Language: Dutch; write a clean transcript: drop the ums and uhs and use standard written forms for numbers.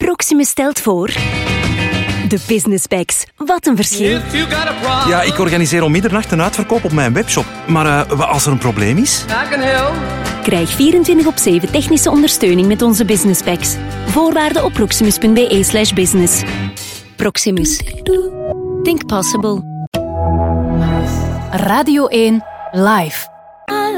Proximus stelt voor... De Business Packs. Wat een verschil. Ja, ik organiseer om middernacht een uitverkoop op mijn webshop. Maar als er een probleem is? Krijg 24/7 technische ondersteuning met onze Business Packs. Voorwaarden op proximus.be/business. Proximus. Think possible. Radio 1 Live.